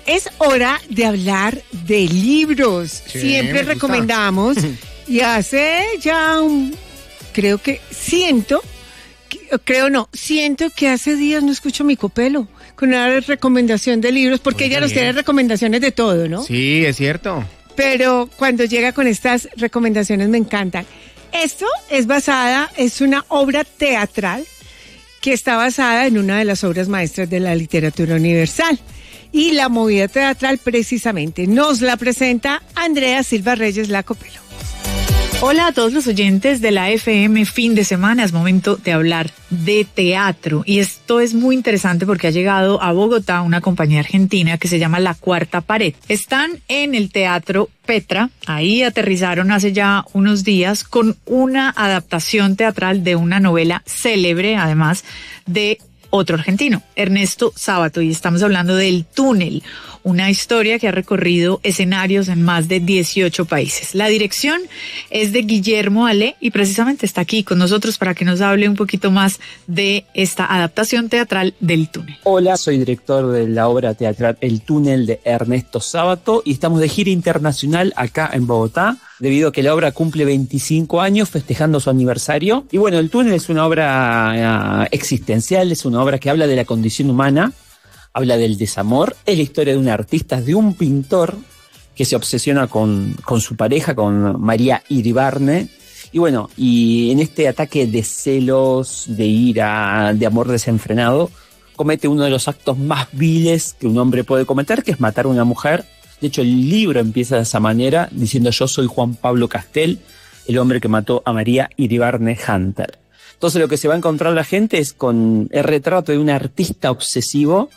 es hora de hablar de libros. Sí, Siempre me recomendamos y hace ya siento que hace días no escucho a mi Copelo con una recomendación de libros, porque ella nos tiene recomendaciones de todo, ¿no? Sí, es cierto. Pero cuando llega con estas recomendaciones me encantan. Esto es una obra teatral que está basada en una de las obras maestras de la literatura universal. Y la movida teatral precisamente nos la presenta Andrea Silva Reyes, la Copelo. Hola a todos los oyentes de la FM Fin de Semana. Es momento de hablar de teatro y esto es muy interesante porque ha llegado a Bogotá una compañía argentina que se llama La Cuarta Pared. Están en el Teatro Petra, ahí aterrizaron hace ya unos días con una adaptación teatral de una novela célebre, además de otro argentino, Ernesto Sábato, y estamos hablando del Túnel, una historia que ha recorrido escenarios en más de 18 países. La dirección es de Guillermo Ale y precisamente está aquí con nosotros para que nos hable un poquito más de esta adaptación teatral del Túnel. Hola, soy director de la obra teatral El Túnel de Ernesto Sábato y estamos de gira internacional acá en Bogotá, debido a que la obra cumple 25 años festejando su aniversario. Y bueno, El Túnel es una obra existencial, es una obra que habla de la condición humana, habla del desamor, es la historia de un artista, de un pintor que se obsesiona con su pareja, con María Iribarne. Y bueno, y en este ataque de celos, de ira, de amor desenfrenado, comete uno de los actos más viles que un hombre puede cometer, que es matar a una mujer. De hecho, el libro empieza de esa manera, diciendo: yo soy Juan Pablo Castel, el hombre que mató a María Iribarne Hunter. Entonces lo que se va a encontrar la gente es con el retrato de un artista obsesivo,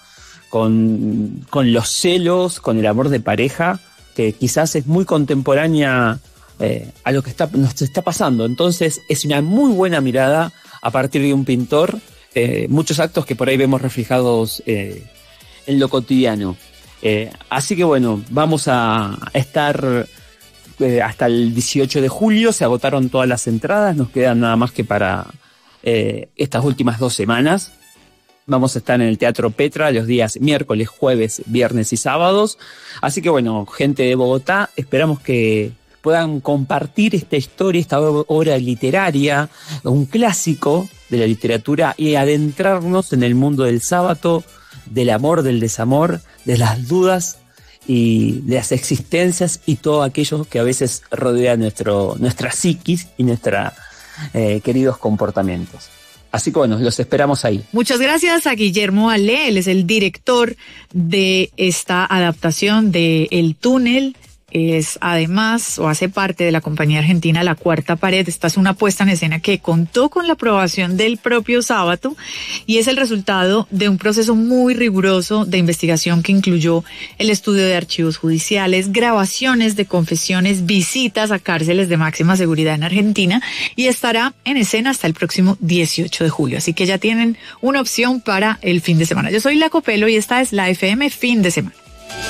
con los celos, con el amor de pareja, que quizás es muy contemporánea a lo que nos está pasando. Entonces es una muy buena mirada a partir de un pintor, muchos actos que por ahí vemos reflejados en lo cotidiano. Así que bueno, vamos a estar hasta el 18 de julio, se agotaron todas las entradas, nos quedan nada más que para estas últimas 2 semanas. Vamos a estar en el Teatro Petra los días miércoles, jueves, viernes y sábados. Así que bueno, gente de Bogotá, esperamos que puedan compartir esta historia, esta obra literaria, un clásico de la literatura, y adentrarnos en el mundo del sábado, del amor, del desamor, de las dudas y de las existencias y todo aquello que a veces rodea nuestra psiquis y nuestros queridos comportamientos. Así que bueno, los esperamos ahí. Muchas gracias a Guillermo Ale, él es el director de esta adaptación de El Túnel. Es además, o hace parte de la compañía argentina La Cuarta Pared. Esta es una puesta en escena que contó con la aprobación del propio Sábato y es el resultado de un proceso muy riguroso de investigación que incluyó el estudio de archivos judiciales, grabaciones de confesiones, visitas a cárceles de máxima seguridad en Argentina, y estará en escena hasta el próximo 18 de julio. Así que ya tienen una opción para el fin de semana. Yo soy La Copelo y esta es la FM Fin de Semana.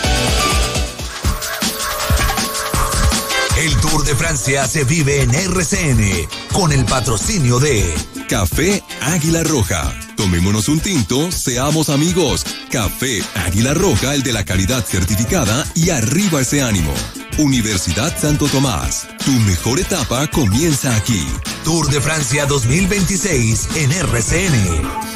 El Tour de Francia se vive en RCN con el patrocinio de Café Águila Roja. Tomémonos un tinto, seamos amigos. Café Águila Roja, el de la calidad certificada, y arriba ese ánimo. Universidad Santo Tomás, tu mejor etapa comienza aquí. Tour de Francia 2026 en RCN.